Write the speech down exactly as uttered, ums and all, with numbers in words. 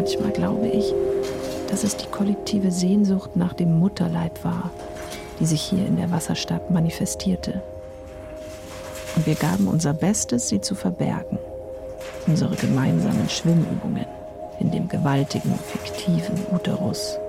Manchmal glaube ich, dass es die kollektive Sehnsucht nach dem Mutterleib war, die sich hier in der Wasserstadt manifestierte. Und wir gaben unser Bestes, sie zu verbergen. Unsere gemeinsamen Schwimmübungen in dem gewaltigen, fiktiven Uterus.